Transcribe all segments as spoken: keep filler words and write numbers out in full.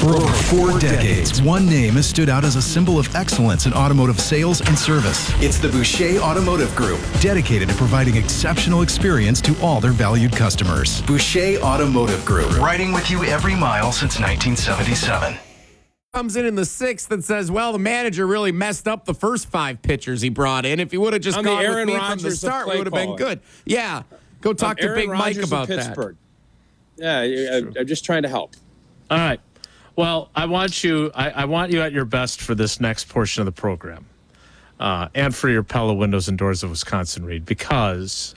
For over four decades, one name has stood out as a symbol of excellence in automotive sales and service. It's the Boucher Automotive Group, dedicated to providing exceptional experience to all their valued customers. Boucher Automotive Group, riding with you every mile since nineteen seventy-seven. Comes in in the sixth and says, well, the manager really messed up the first five pitchers he brought in. If he would have just I'm gone the with Aaron me Rodgers from the of start, we play would have been calling. good. Yeah. Go talk I'm to Aaron Big Mike Rodgers of about that. Pittsburgh. Yeah, I, I'm just trying to help. All right. Well, I want you. I, I want you at your best for this next portion of the program, uh, and for your Pella Windows and Doors of Wisconsin read, because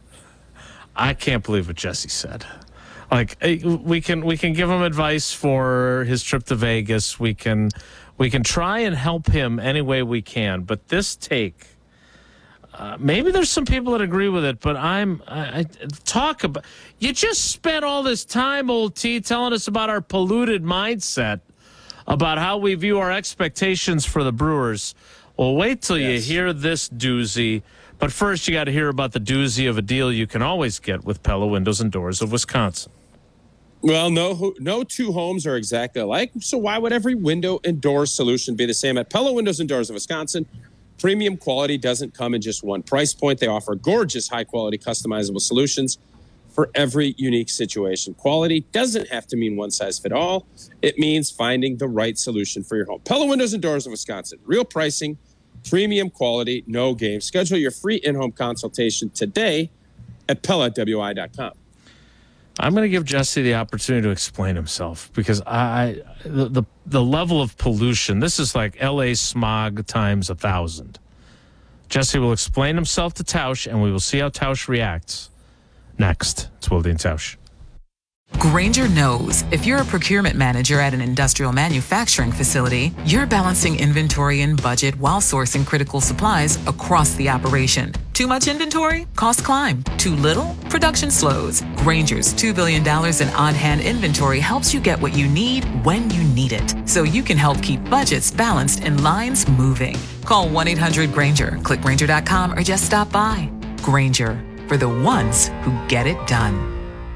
I can't believe what Jesse said. Like, we can we can give him advice for his trip to Vegas. We can we can try and help him any way we can. But this take, uh, maybe there's some people that agree with it. But I'm I, I talk about. You just spent all this time, old T, telling us about our polluted mindset, about how we view our expectations for the Brewers. Well, wait till Yes. you hear this doozy. But first, you got to hear about the doozy of a deal you can always get with Pella Windows and Doors of Wisconsin. Well, no, no two homes are exactly alike, so why would every window and door solution be the same? At Pella Windows and Doors of Wisconsin, premium quality doesn't come in just one price point. They offer gorgeous, high-quality, customizable solutions for every unique situation. Quality doesn't have to mean one size fit all. It means finding the right solution for your home. Pella Windows and Doors of Wisconsin. Real pricing, premium quality, no game. Schedule your free in-home consultation today at Pella W I dot com. I'm going to give Jesse the opportunity to explain himself, because I the, the the level of pollution, this is like L A smog times a thousand. Jesse will explain himself to Tausch, and we will see how Tausch reacts. Next, it's Wilde and Tausch. Grainger knows if you're a procurement manager at an industrial manufacturing facility, you're balancing inventory and budget while sourcing critical supplies across the operation. Too much inventory? Costs climb. Too little? Production slows. Grainger's two billion dollars in on-hand inventory helps you get what you need when you need it, so you can help keep budgets balanced and lines moving. Call one eight hundred Grainger, click Grainger dot com, or just stop by. Grainger, for the ones who get it done.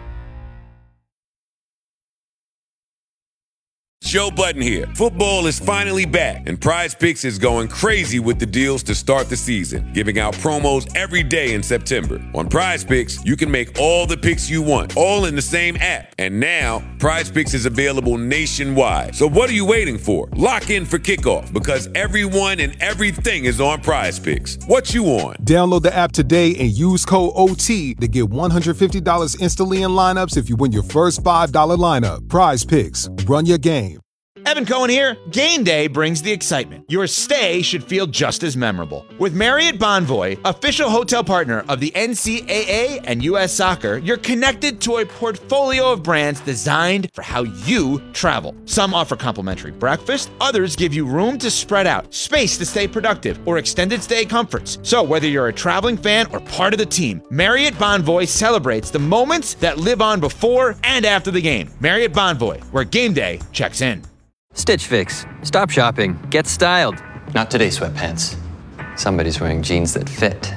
Joe Budden here. Football is finally back, and Prize Picks is going crazy with the deals to start the season, giving out promos every day in September. On Prize Picks, you can make all the picks you want, all in the same app. And now, Prize Picks is available nationwide. So what are you waiting for? Lock in for kickoff, because everyone and everything is on Prize Picks. What you on? Download the app today and use code O T to get one hundred fifty dollars instantly in lineups if you win your first five dollars lineup. Prize Picks. Run your game. Evan Cohen here. Game day brings the excitement. Your stay should feel just as memorable. With Marriott Bonvoy, official hotel partner of the N C double A and U S Soccer, you're connected to a portfolio of brands designed for how you travel. Some offer complimentary breakfast, others give you room to spread out, space to stay productive, or extended stay comforts. So whether you're a traveling fan or part of the team, Marriott Bonvoy celebrates the moments that live on before and after the game. Marriott Bonvoy, where game day checks in. Stitch Fix. Stop shopping. Get styled. Not today, sweatpants. Somebody's wearing jeans that fit.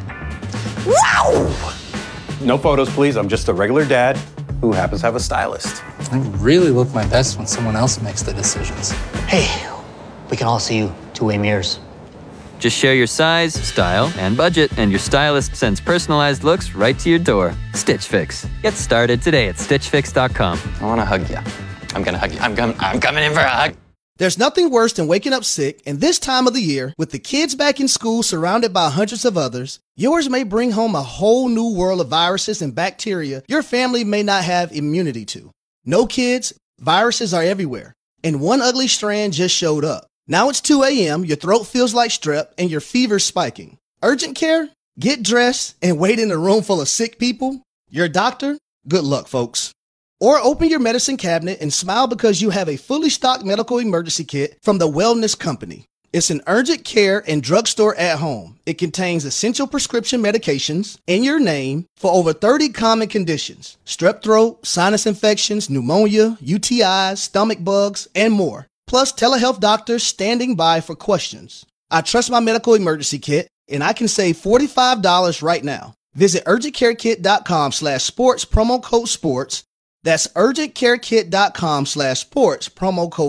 Wow! No photos, please. I'm just a regular dad who happens to have a stylist. I really look my best when someone else makes the decisions. Hey, we can all see you two-way mirrors. Just share your size, style, and budget, and your stylist sends personalized looks right to your door. Stitch Fix. Get started today at stitch fix dot com. I want to hug you. I'm going to hug you. I'm, com- I'm coming in for a hug. There's nothing worse than waking up sick, and this time of the year, with the kids back in school surrounded by hundreds of others, yours may bring home a whole new world of viruses and bacteria your family may not have immunity to. No, kids, viruses are everywhere, and one ugly strand just showed up. Now it's two a.m., your throat feels like strep, and your fever's spiking. Urgent care? Get dressed and wait in a room full of sick people? Your doctor? Good luck, folks. Or open your medicine cabinet and smile because you have a fully stocked medical emergency kit from the Wellness Company. It's an urgent care and drugstore at home. It contains essential prescription medications in your name for over thirty common conditions: strep throat, sinus infections, pneumonia, U T Is, stomach bugs, and more. Plus telehealth doctors standing by for questions. I trust my medical emergency kit, and I can save forty-five dollars right now. Visit urgentcarekit.com slash sports, promo code sports. That's urgentcarekit.com slash sports, promo code